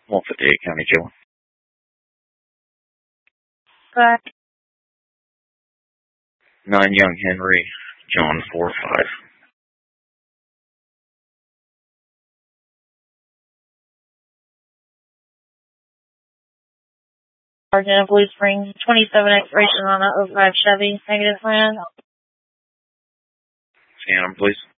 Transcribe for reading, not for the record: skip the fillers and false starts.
158 County Jail. Back. 9 Young Henry, John 4-5. Sergeant of Blue Springs, 27 expiration on a 05 Chevy, negative plan. Scan him, please.